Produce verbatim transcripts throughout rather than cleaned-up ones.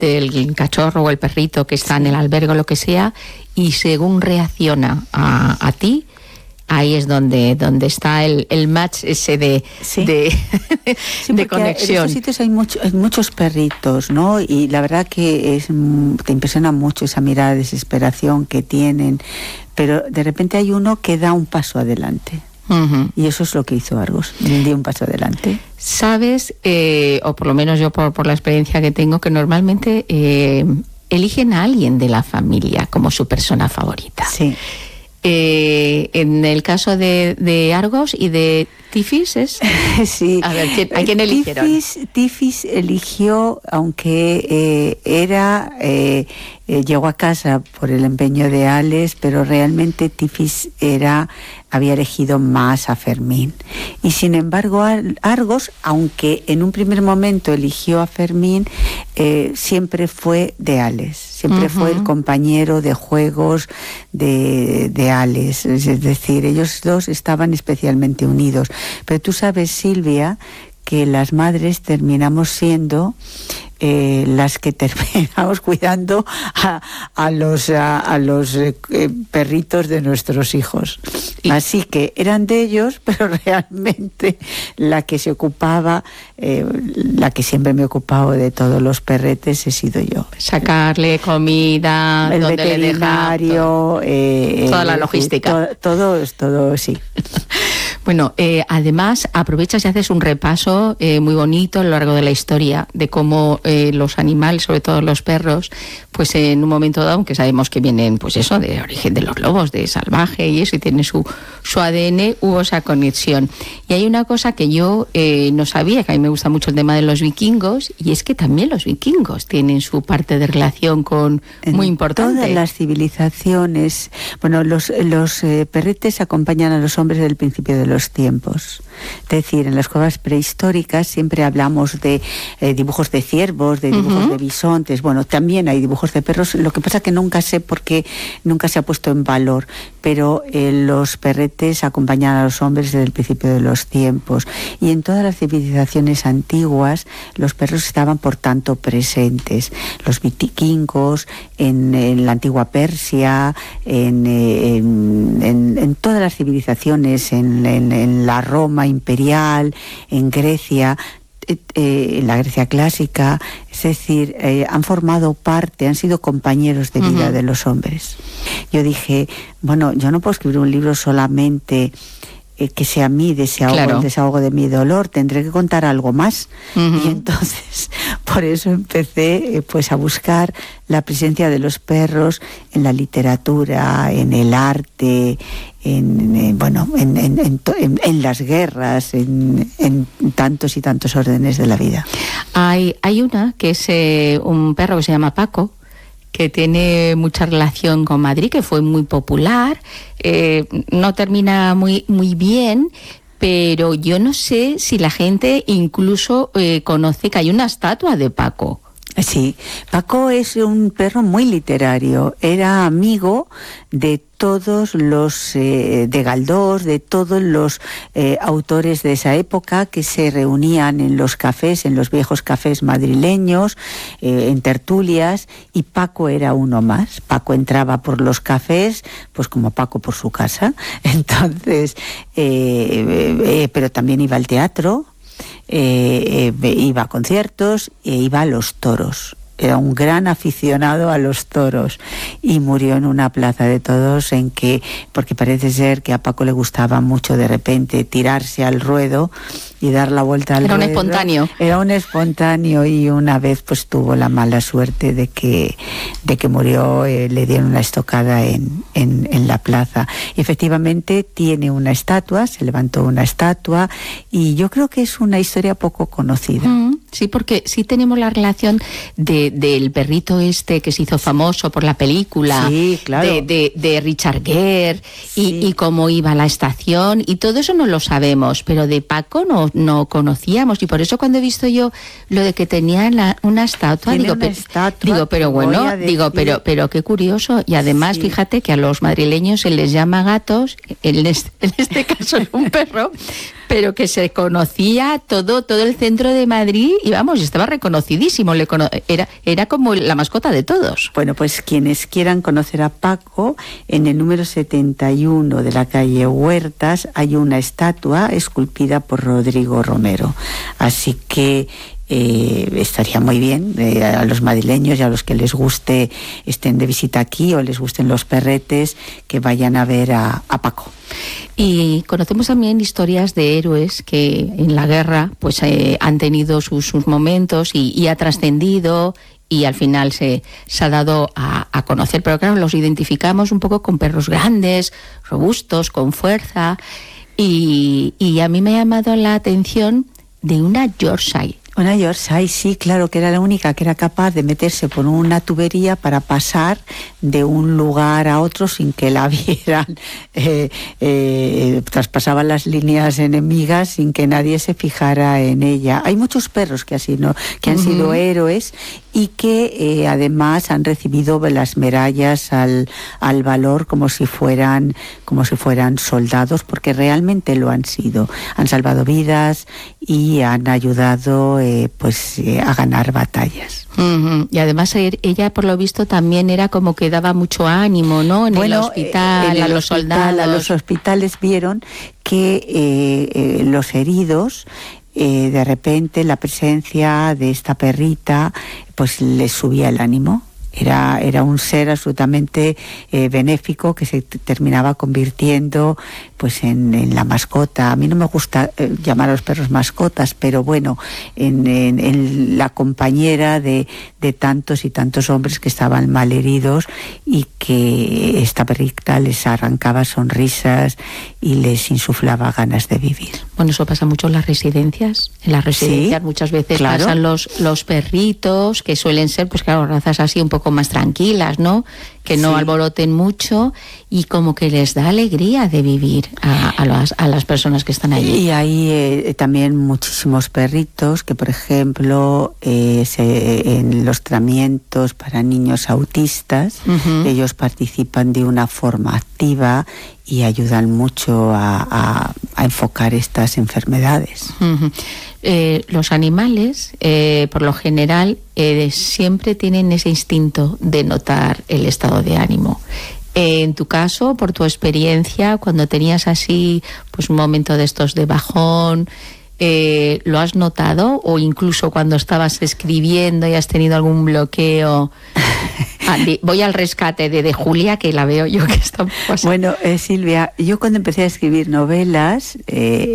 del cachorro o el perrito que está sí. en el albergue o lo que sea, y según reacciona a, a ti, ahí es donde, donde está el, el match ese de, sí. de, sí, de conexión. En esos sitios hay, mucho, hay muchos perritos, ¿no? Y la verdad que es, te impresiona mucho esa mirada de desesperación que tienen, pero de repente hay uno que da un paso adelante. Uh-huh. Y eso es lo que hizo Argos, dio un paso adelante. Sabes, eh, o por lo menos yo por, por la experiencia que tengo, que normalmente eh, eligen a alguien de la familia como su persona favorita. Sí. Eh, en el caso de, de Argos y de Tifis es... sí. A ver, ¿quién, ¿a quién eligieron? Tifis, Tifis eligió, aunque eh, era... Eh, eh, llegó a casa por el empeño de Alex, pero realmente Tifis era... había elegido más a Fermín. Y sin embargo, Argos, aunque en un primer momento eligió a Fermín, eh, siempre fue de Alex. Siempre uh-huh. fue el compañero de juegos de, de Alex. Es decir, ellos dos estaban especialmente unidos. Pero tú sabes, Silvia, que las madres terminamos siendo... Eh, las que terminamos cuidando a, a los a, a los eh, perritos de nuestros hijos. Así que eran de ellos, pero realmente la que se ocupaba, eh, la que siempre me he ocupado de todos los perretes he sido yo. Sacarle comida, el donde veterinario, le deja, eh, toda la logística. To, todo, todo, sí. Bueno, eh, además aprovechas y haces un repaso eh, muy bonito a lo largo de la historia de cómo eh, los animales, sobre todo los perros, pues en un momento dado, aunque sabemos que vienen, pues eso, de origen de los lobos, de salvaje y eso, y tienen su, su A D N, hubo esa conexión. Y hay una cosa que yo eh, no sabía, que a mí me gusta mucho el tema de los vikingos, y es que también los vikingos tienen su parte de relación con muy en importante. Todas las civilizaciones, bueno, los, los eh, perretes acompañan a los hombres desde el principio de los tiempos. Es decir, en las cuevas prehistóricas siempre hablamos de eh, dibujos de ciervos, de dibujos uh-huh. de bisontes. Bueno, también hay dibujos de perros. Lo que pasa es que nunca sé por qué nunca se ha puesto en valor, pero eh, los perretes acompañan a los hombres desde el principio de los tiempos. Y en todas las civilizaciones antiguas los perros estaban, por tanto, presentes. Los vikingos, en, en la antigua Persia, en, en, en, en todas las civilizaciones, en, en, en la Roma imperial, en Grecia, eh, eh, en la Grecia clásica, es decir, eh, han formado parte, han sido compañeros de vida uh-huh. de los hombres. Yo dije, bueno, yo no puedo escribir un libro solamente eh, que sea mi desahogo, claro. el desahogo de mi dolor, tendré que contar algo más. Uh-huh. Y entonces, por eso empecé eh, pues a buscar la presencia de los perros en la literatura, en el arte, en, en bueno, en, en, en, en, en las guerras, en, en tantos y tantos órdenes de la vida. Hay, hay una que es eh, un perro que se llama Paco, que tiene mucha relación con Madrid, que fue muy popular, eh, no termina muy, muy bien, pero yo no sé si la gente incluso eh, conoce que hay una estatua de Paco. Sí, Paco es un perro muy literario, era amigo de todos los eh, de Galdós, de todos los eh, autores de esa época que se reunían en los cafés, en los viejos cafés madrileños, eh, en tertulias, y Paco era uno más. Paco entraba por los cafés, pues como Paco por su casa, entonces, eh, eh, pero también iba al teatro. Eh, eh, iba a conciertos e iba a los toros. Era un gran aficionado a los toros y murió en una plaza de toros en que, porque parece ser que a Paco le gustaba mucho de repente tirarse al ruedo y dar la vuelta al ruedo. Era un espontáneo. Era un espontáneo y una vez pues tuvo la mala suerte de que de que murió, eh, le dieron una estocada en, en, en la plaza. Y efectivamente tiene una estatua, se levantó una estatua y yo creo que es una historia poco conocida. Mm, sí, porque sí tenemos la relación de del perrito este que se hizo famoso por la película, sí, claro. de, de, de Richard Gere, sí. y, y cómo iba a la estación, y todo eso no lo sabemos, pero de Paco no, no conocíamos. Y por eso cuando he visto yo lo de que tenían la, una estatua, digo, una pe, estatua, digo, pero bueno, digo, pero, pero qué curioso. Y además, sí. fíjate que a los madrileños se les llama gatos, en este, en este caso es un perro, pero que se conocía todo, todo el centro de Madrid y vamos, estaba reconocidísimo, le cono era, era como la mascota de todos. Bueno, pues quienes quieran conocer a Paco, en el número setenta y uno de la calle Huertas hay una estatua esculpida por Rodrigo Romero. Así que Eh, estaría muy bien eh, a los madrileños y a los que les guste, estén de visita aquí o les gusten los perretes, que vayan a ver a, a Paco. Y conocemos también historias de héroes que en la guerra pues eh, han tenido sus, sus momentos y, y ha trascendido y al final se, se ha dado a, a conocer, pero claro, los identificamos un poco con perros grandes, robustos, con fuerza, y, y a mí me ha llamado la atención de una Yorkshire. Una Yorkshire, sí, claro, que era la única que era capaz de meterse por una tubería para pasar de un lugar a otro sin que la vieran. Eh, eh, traspasaban las líneas enemigas sin que nadie se fijara en ella. Hay muchos perros que así, ¿no? Que han uh-huh. sido héroes y que eh, además han recibido las medallas al, al valor como si fueran como si fueran soldados, porque realmente lo han sido. Han salvado vidas y han ayudado eh, pues eh, a ganar batallas. Uh-huh. Y además ella, por lo visto, también era como que daba mucho ánimo, ¿no? En bueno, el hospital, en el a los hospital, soldados. A los hospitales vieron que eh, eh, los heridos, Eh, de repente la presencia de esta perrita pues les subía el ánimo. Era, era un ser absolutamente eh, benéfico que se t- terminaba convirtiendo pues en, en la mascota. A mí no me gusta eh, llamar a los perros mascotas, pero bueno, en, en, en la compañera de, de tantos y tantos hombres que estaban malheridos y que esta perrita les arrancaba sonrisas y les insuflaba ganas de vivir. Bueno, eso pasa mucho en las residencias. En las residencias sí, muchas veces claro. pasan los, los perritos, que suelen ser, pues claro, razas así un poco más tranquilas, ¿no? Que no sí. alboroten mucho y como que les da alegría de vivir a, a, las, a las personas que están allí. Y hay eh, también muchísimos perritos que, por ejemplo, eh, se, en los tratamientos para niños autistas, uh-huh. ellos participan de una forma activa y ayudan mucho a, a, a enfocar estas enfermedades. Uh-huh. Eh, los animales, eh, por lo general, eh, siempre tienen ese instinto de notar el estado de ánimo. Eh, en tu caso, por tu experiencia, cuando tenías así pues un momento de estos de bajón, eh, ¿lo has notado? O incluso cuando estabas escribiendo y has tenido algún bloqueo. Ah, de, voy al rescate de, de Julia, que la veo yo que está pasando. Bueno, eh, Silvia, yo cuando empecé a escribir novelas eh,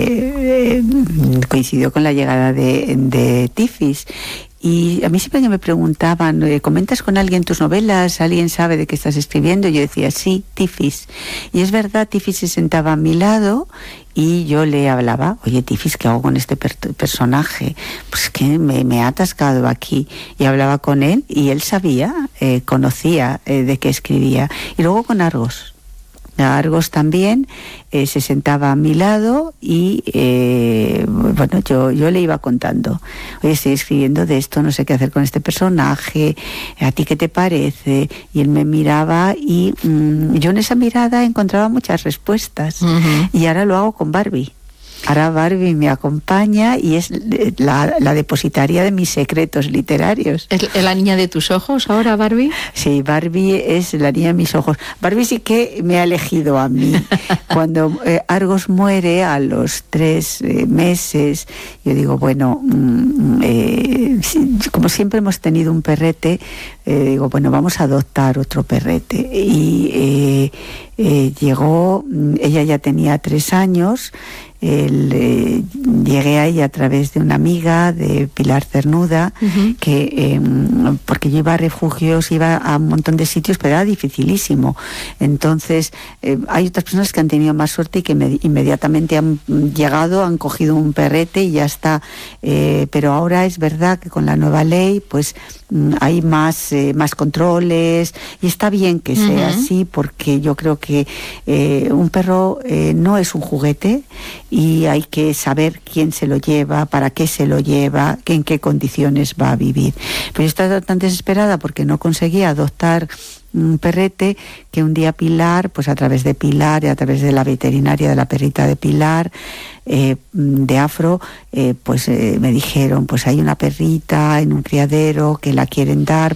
eh, coincidió con la llegada de, de Tifis. Y a mí siempre que me preguntaban, ¿comentas con alguien tus novelas? ¿Alguien sabe de qué estás escribiendo? Yo decía, sí, Tifis. Y es verdad, Tifis se sentaba a mi lado y yo le hablaba, oye, Tifis, ¿qué hago con este per- personaje? Pues que me, me ha atascado aquí. Y hablaba con él y él sabía, eh, conocía eh, de qué escribía. Y luego con Argos. Argos también eh, se sentaba a mi lado y eh, bueno, yo, yo le iba contando, oye, estoy escribiendo de esto, no sé qué hacer con este personaje, ¿a ti qué te parece? Y él me miraba y mmm, yo en esa mirada encontraba muchas respuestas. Uh-huh. Y ahora lo hago con Barbie. Ahora Barbie me acompaña y es la, la depositaria de mis secretos literarios. ¿Es la niña de tus ojos ahora, Barbie? Sí, Barbie es la niña de mis ojos. Barbie sí que me ha elegido a mí. Cuando eh, Argos muere a los tres eh, meses, yo digo, bueno, mm, eh, como siempre hemos tenido un perrete, eh, digo, bueno, vamos a adoptar otro perrete. Y eh, eh, llegó, ella ya tenía tres años, El, eh, llegué a ella a través de una amiga de Pilar Cernuda, uh-huh. que eh, porque yo iba a refugios, iba a un montón de sitios, pero era dificilísimo. Entonces eh, hay otras personas que han tenido más suerte y que me, inmediatamente han llegado, han cogido un perrete y ya está. Eh, pero ahora es verdad que con la nueva ley pues hay más, eh, más controles, y está bien que sea Uh-huh. así, porque yo creo que eh, un perro eh, no es un juguete, y hay que saber quién se lo lleva, para qué se lo lleva, en qué condiciones va a vivir. Pero yo estaba tan desesperada porque no conseguía adoptar un perrete, que un día Pilar, pues a través de Pilar y a través de la veterinaria de la perrita de Pilar, eh, de Afro, eh, pues eh, me dijeron, pues hay una perrita en un criadero que la quieren dar